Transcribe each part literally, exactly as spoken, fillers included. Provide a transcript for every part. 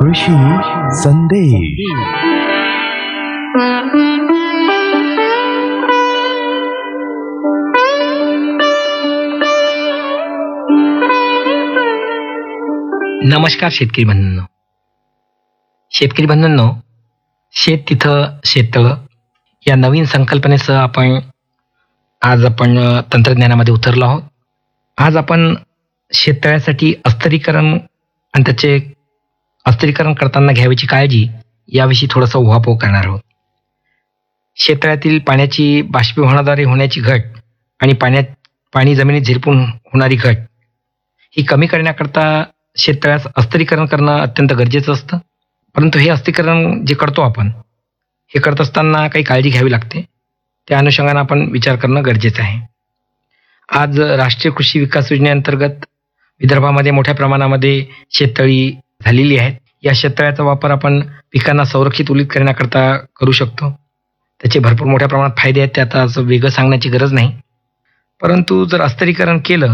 कृषी संदेश. नमस्कार शेतकरी बंधूंनो. शेतकरी बंधूंनो, शेत तिथं शेततळं या नवीन संकल्पनेसह आपण आज आपण अ, तंत्रज्ञानामध्ये उतरलो आहोत. आज आपण शेततळ्यासाठी अस्तरीकरण आणि त्याचे अस्तरीकरण करताना घ्यावयाची काळजी याविषयी थोडासा उहापोह करणार आहोत. शेततळ्यातील पाण्याची बाष्पीभवनाद्वारे होण्याची घट आणि पाण्यात पाणी जमिनीत झिरपून होणारी घट ही कमी करण्याकरता शेततळ्यास अस्तरीकरण करणं अत्यंत गरजेचं असतं. परंतु हे अस्तरीकरण जे करतो आपण, हे करत असताना काही काळजी घ्यावी लागते. त्या अनुषंगानं आपण विचार करणं गरजेचं आहे. आज राष्ट्रीय कृषी विकास योजनेअंतर्गत विदर्भामध्ये मोठ्या प्रमाणामध्ये शेततळी झालेली आहेत. या शेततळ्याचा वापर आपण पिकांना संरक्षित ओलीत करण्याकरता करू शकतो. त्याचे भरपूर मोठ्या प्रमाणात फायदे आहेत, ते आता असं वेगळं सांगण्याची गरज नाही. परंतु जर अस्तरीकरण केलं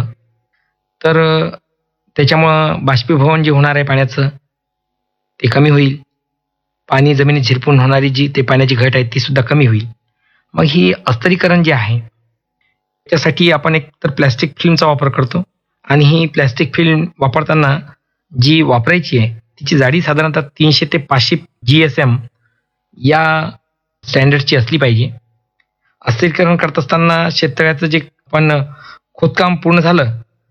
तर अ, त्याच्यामुळं बाष्पीभवन जे होणार आहे पाण्याचं ते कमी होईल. पाणी जमिनीत झिरपून होणारी जी ते पाण्याची घट आहे ती सुद्धा कमी होईल. मग ही अस्तरीकरण जे आहे त्यासाठी आपण एक तर प्लॅस्टिक फिल्मचा वापर करतो आणि ही प्लॅस्टिक फिल्म वापरताना जी वापरायची आहे तिची जाडी साधारणतः तीनशे ते पाचशे जी एस एम या स्टँडर्डची असली पाहिजे. अस्तरीकरण करत असताना शेततळ्याचं जे पण खोदकाम पूर्ण झालं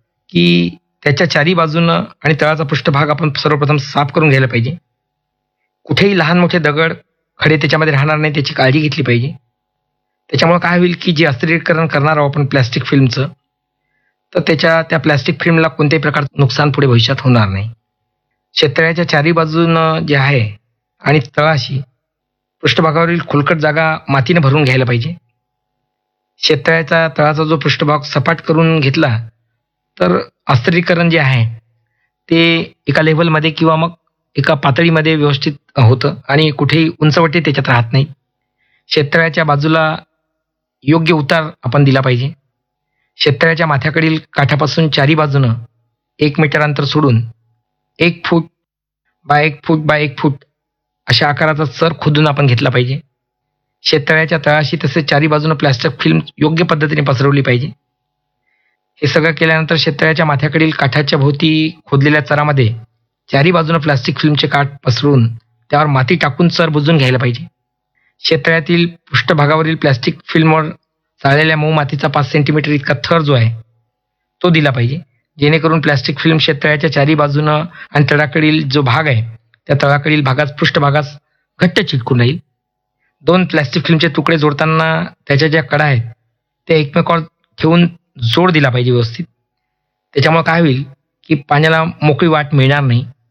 की त्याच्या चारी बाजूनं आणि तळाचा पृष्ठभाग आपण सर्वप्रथम साफ करून घ्यायला पाहिजे. कुठेही लहान मोठे दगड खडे त्याच्यामध्ये राहणार नाही त्याची काळजी घेतली पाहिजे. त्याच्यामुळे काय होईल की जे अस्तरीकरण करणार आहोत आपण प्लॅस्टिक फिल्मचं, तर त्याच्या त्या प्लॅस्टिक फिल्मला कोणत्याही प्रकारचं नुकसान पुढे भविष्यात होणार नाही. शेततळ्याच्या चारी बाजूनं जे आहे आणि तळाशी पृष्ठभागावरील खोलकट जागा मातीने भरून घ्यायला पाहिजे. शेततळ्याचा तळाचा जो पृष्ठभाग सपाट करून घेतला तर अस्तरीकरण जे आहे ते एका लेव्हलमध्ये किंवा मग एका पातळीमध्ये व्यवस्थित होतं आणि कुठेही उंचवटे त्याच्यात राहत नाही. शेततळ्याच्या बाजूला योग्य उतार आपण दिला पाहिजे. शेततळ्याच्या माथ्याकडील काठापासून चारी बाजूनं एक मीटर अंतर सोडून एक फूट बाय एक फूट बाय एक फूट अशा आकाराचा चर खोदून आपण घेतला पाहिजे. शेततळ्याच्या तळाशी तसेच चारी बाजूनं प्लॅस्टिक फिल्म योग्य पद्धतीने पसरवली पाहिजे. हे सगळं केल्यानंतर शेततळ्याच्या माथ्याकडील काठाच्या भोवती खोदलेल्या चरामध्ये चारी बाजूनं प्लास्टिक फिल्मचे काठ पसरून त्यावर माती टाकून चर बुजवून घ्यायला पाहिजे. शेततळ्यातील पृष्ठभागावरील प्लास्टिक फिल्मवर चाळलेल्या मऊ मातीचा पाच सेंटीमीटर इतका थर जो आहे तो दिला पाहिजे, जेणेकरून प्लास्टिक फिल्म शेततळ्याच्या चारी बाजूनं आणि तळाकडील जो भाग आहे त्या तळाकडील भागास पृष्ठभागास घट्ट चिटकून राहील. दोन प्लास्टिक फिल्मचे तुकडे जोडताना त्याच्या ज्या कडा आहेत त्या एकमेकावर ठेवून जोड दिला पाहिजे व्यवस्थित. त्याच्यामुळे काय होईल की पाण्याला मोकळी वाट मिळणार नाही